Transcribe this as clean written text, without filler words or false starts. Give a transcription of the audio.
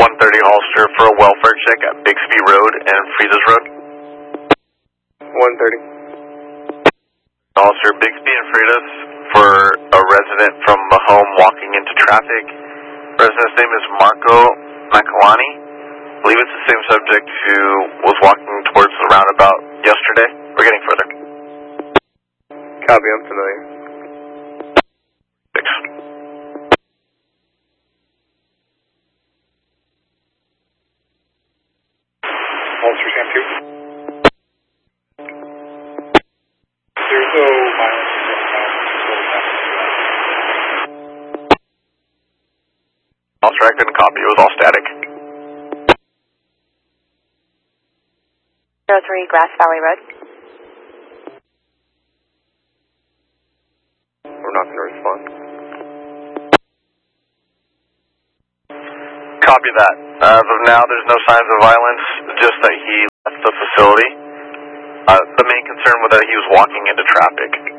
130 Holster for a welfare check at Bixby Road and Friezes Road. 130. Holster, Bixby and Friezes for a resident from a home walking into traffic. Resident's name is Marco Makalani. I believe it's the same subject who was walking towards the roundabout yesterday. We're getting further. Copy, I'm familiar. 6. Holster Sam 2. There's no violence. Holster, I couldn't copy. It was all static. 03 Grass Valley Road. We're not going to respond. Copy that. As of now, there's no signs of violence, just that he left the facility. The main concern was that he was walking into traffic.